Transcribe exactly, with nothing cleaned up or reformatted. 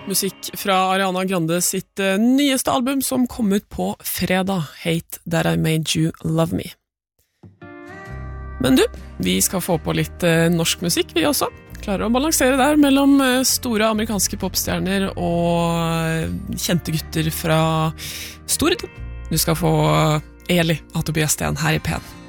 Musikk fra Ariana Grande sitt uh, nyeste album som kom ut på fredag, Hate That I Made You Love Me. Men du, vi skal få på litt uh, norsk musikk, vi også. Klarer å balansere der mellom uh, store amerikanske popstjerner og uh, kjente gutter fra Stord. Du skal få uh, Eli, A to B S T N her i P N.